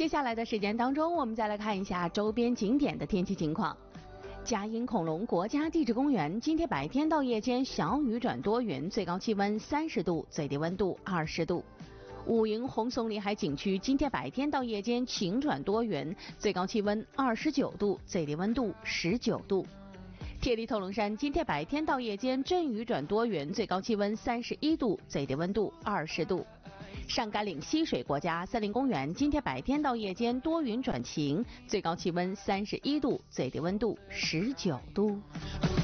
接下来的时间当中，我们再来看一下周边景点的天气情况。嘉荫恐龙国家地质公园今天白天到夜间小雨转多云，最高气温30度，最低温度20度。五营红松林海景区今天白天到夜间晴转多云，最高气温29度，最低温度19度。铁力透龙山今天白天到夜间阵雨转多云，最高气温31度，最低温度20度。上甘岭溪水国家森林公园今天白天到夜间多云转晴，最高气温31度，最低温度19度。